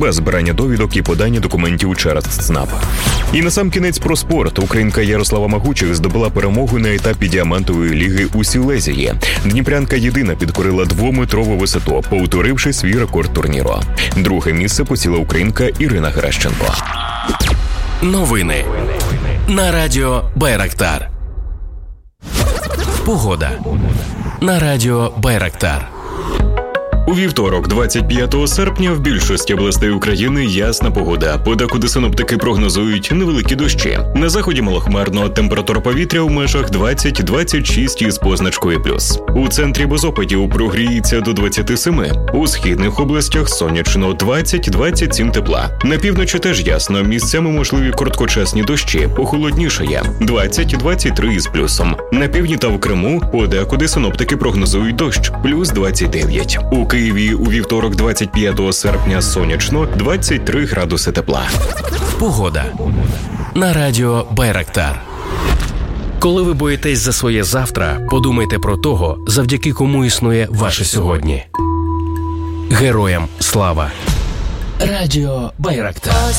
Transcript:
без збирання довідок і подання документів через ЦНАП. І насамкінець про спорт. Українка Ярослава Магучих здобула перемогу на етапі діамантової ліги у Сілезії. Дніпрянка єдина підкорила 2-метрову висоту, повторивши свій рекорд турніру. Друге місце посіла українка Ірина Геращенко. Новини на радіо Байрактар. Погода на радіо Байрактар. У вівторок, 25 серпня, в більшості областей України ясна погода. Подекуди синоптики прогнозують невеликі дощі. На заході малохмарно, температура повітря у межах 20-26 із позначкою плюс. У центрі без опадів прогріється до 27. У східних областях сонячно, 20-27 тепла. На півночі теж ясно, місцями можливі короткочасні дощі, похолоднішає, 20-23 із плюсом. На півдні та в Криму подекуди синоптики прогнозують дощ, плюс 29. У Києві у вівторок, 25 серпня, сонячно, 23 градуси тепла. Погода на радіо Байрактар. Коли ви боїтесь за своє завтра, подумайте про того, завдяки кому існує ваше сьогодні. Героям слава! Радіо Байрактар.